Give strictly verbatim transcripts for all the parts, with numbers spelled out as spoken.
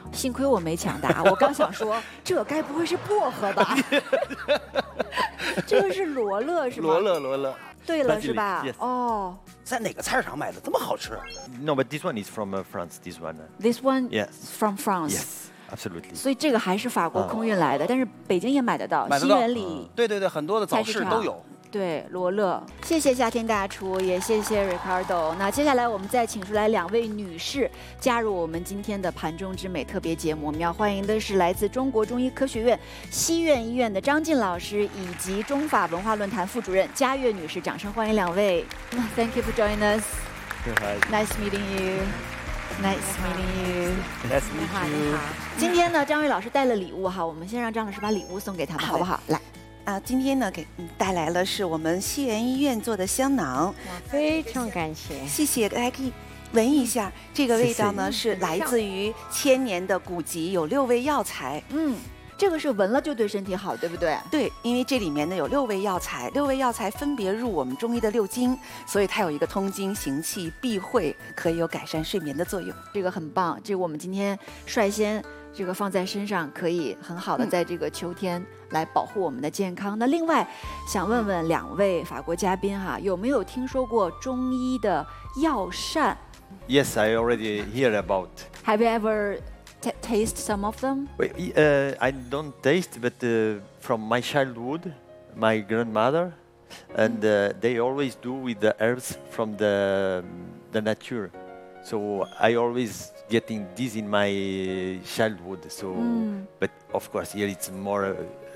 幸亏我没抢答，我刚想说，这该不会是薄荷吧？这个是罗勒是吗？ 罗勒，罗勒。 对了是吧？ Yes. 哦。 在哪个菜市场买的这么好吃 No, but this one is from uh, France. This one. This one Yes. from France. Yes, absolutely. 所以这个还是法国空运来的，但是北京也买得到， 买得到西园里。 对对对，很多的早市都有。 对，罗勒，谢谢夏天大厨，也谢谢 Ricardo。那接下来我们再请出来两位女士加入我们今天的盘中之美特别节目。我们要欢迎的是来自中国中医科学院西苑医院的张晋老师，以及中法文化论坛副主任佳悦女士，掌声欢迎两位。Thank you for joining us. Nice meeting you. Nice meeting you. Nice meeting you. 今天呢，张悦老师带了礼物哈，我们先让张老师把礼物送给他们，好不好？来。 啊，今天呢，给带来了是我们西园医院做的香囊， 非常感谢， 谢谢，大家可以闻一下，这个味道呢是来自于千年的古籍，有六味药材， 嗯，这个是闻了就对身体好，对不对？ 对，因为这里面呢有六味药材，六味药材分别入我们中医的六经，所以它有一个通经行气、避秽，可以有改善睡眠的作用。 这个很棒，这个我们今天率先这个放在身上，可以很好的在这个秋天来保护我们的健康。那另外想问问两位法国嘉宾哈，有没有听说过中医的药膳 Yes, I already hear about. ？Have you ever t taste some of them? Wait, uh, I don't taste, but uh, from my childhood, my grandmother, and uh, they always do with the herbs from the the nature. So I always getting this in my childhood. So, Mm. but of course here it's more,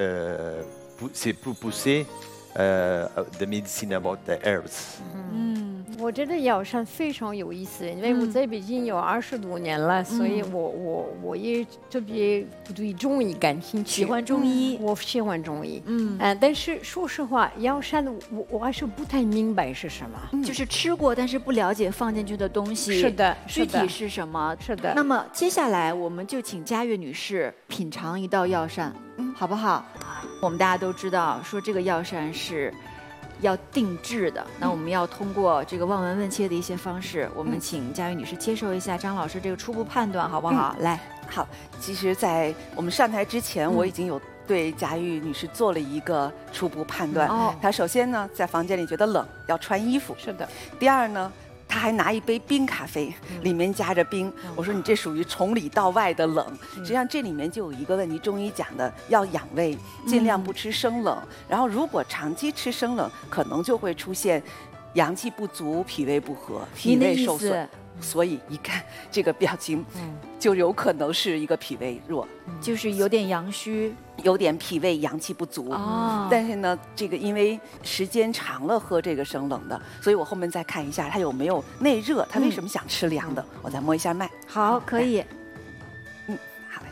uh, c'est plus poussé, uh, the medicine about the herbs. 嗯， 我觉得药膳非常有意思，因为我在北京有二十多年了，所以我我我也特别对中医感兴趣， 喜欢中医， 我喜欢中医， 嗯， 嗯，但是说实话，药膳我我还是不太明白是什么。 就是吃过，但是不了解放进去的东西是的， 具是的体是什么？ 是的。 那么接下来我们就请佳悦女士品尝一道药膳， 嗯， 好不好？我们大家都知道，说这个药膳是要定制的，那我们要通过这个望闻问切的一些方式，我们请佳悦女士接受一下张老师这个初步判断，好不好？ 嗯、 来， 好。其实，在我们上台之前， 嗯、 我已经有对佳悦女士做了一个初步判断。 哦， 她首先呢，在房间里觉得冷，要穿衣服。 是的。 第二呢，他还拿一杯冰咖啡，里面加着冰。我说你这属于从里到外的冷。实际上这里面就有一个问题，中医讲的要养胃，尽量不吃生冷。然后如果长期吃生冷，可能就会出现阳气不足、脾胃不和、脾胃受损。所以一看这个表情，就有可能是一个脾胃弱， 就是有点阳虚， 有点脾胃阳气不足。 哦， 但是呢，这个因为时间长了喝这个生冷的，所以我后面再看一下他有没有内热，他为什么想吃凉的？我再摸一下脉。 好，可以。 嗯，好嘞。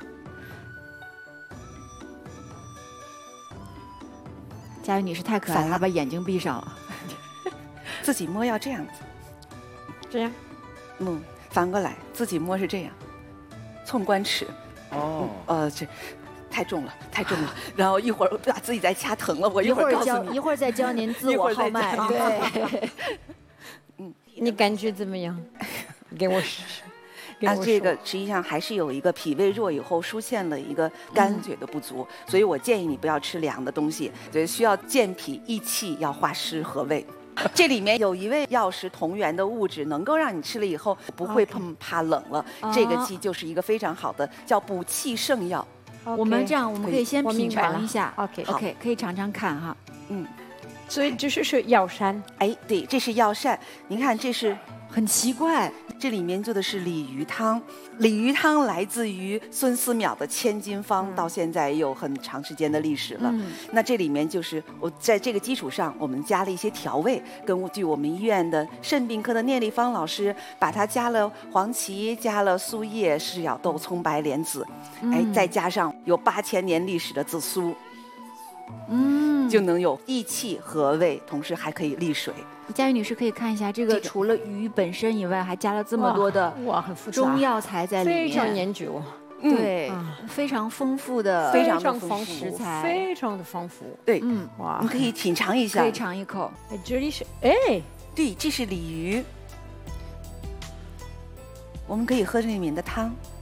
佳悦女士太可爱了，她把眼睛闭上了。 自己摸要这样子， 这样。 嗯，反过来自己摸是这样，寸关尺。 哦， 呃，这太重了，太重了。然后一会儿把自己再掐疼了，我一会儿告诉你， 一会儿再教您自我号脉。对， 嗯，你感觉怎么样？给我试试。 啊，这个实际上还是有一个脾胃弱以后出现了一个肝血的不足，嗯、所以我建议你不要吃凉的东西，对，需要健脾益气，要化湿和胃。这里面有一味药食同源的物质，能够让你吃了以后不会怕怕冷了。Okay. 这个剂就是一个非常好的，叫补气圣药。 Okay. 我们这样，我们可以先品尝一下。OK OK， 可以尝尝看哈。 嗯， 所以这是是药膳。 哎，对，这是药膳。您看，这是很奇怪， 这里面做的是鲤鱼汤。鲤鱼汤来自于孙思邈的千金方，嗯、到现在也有很长时间的历史了。嗯、那这里面就是我在这个基础上，我们加了一些调味，根据我们医院的肾病科的聂丽芳老师，把它加了黄芪，加了苏叶、是药豆、葱白、莲子，嗯、哎，再加上有八千年历史的紫苏。嗯，就能有益气和胃，同时还可以利水。 佳悦女士可以看一下，这个除了鱼本身以外，还加了这么多的哇，很复杂中药材在里面， 非常研究。 对，嗯、非常丰富的， 非常丰富食材， 非常的丰富。 对， 嗯， 哇，你可以品尝一下， 可以尝一口。 哎，这里是哎， 对，这是鲤鱼，我们可以喝这里面的汤。